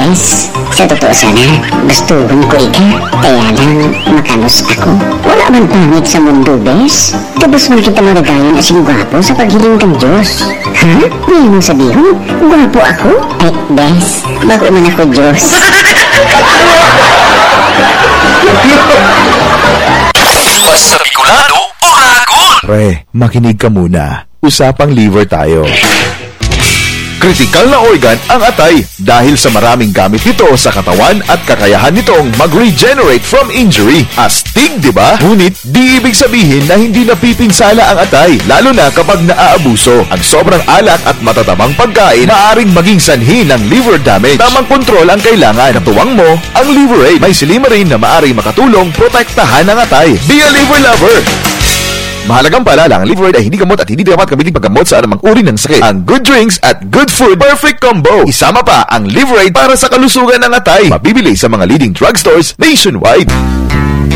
bes. Sa totoo sana, gustuhon ko ika. Kaya lang, makanos ako. Wala man pangit sa mundo, bes. Tapos man kita maragayan asing gwapo sa paghiling ng Diyos. Ha? Ngayon mong sabihin, gwapo ako? Ay, bes, bago man ako Diyos. Mas Bicolano o Ragon? Pre, makinig ka muna. Usapang liver tayo. Kritikal na organ ang atay dahil sa maraming gamit nito sa katawan at kakayahan nitong mag-regenerate from injury. Astig, di ba? Ngunit di ibig sabihin na hindi napipinsala ang atay, lalo na kapag naaabuso. Ang sobrang alak at matatabang pagkain maaaring maging sanhi ng liver damage. Tamang kontrol ang kailangan. Katuwang mo ang Liverade. May Silimarin na maaaring makatulong protektahan ang atay. Be a liver lover! Mahalagang paalala, ang Liverade ay hindi gamot at hindi dapat gamitin paggamot sa anumang uri ng sakit. Ang good drinks at good food, perfect combo. Isama pa ang Liverade para sa kalusugan ng atay. Mabibili sa mga leading drugstores nationwide.